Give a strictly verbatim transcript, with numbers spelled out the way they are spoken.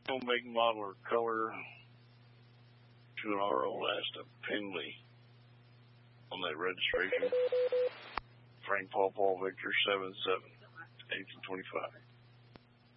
No make, model, or color. Two and R old Asta Penley on that registration. Frank Paul Paul Victor seven seven eighteen twenty-five.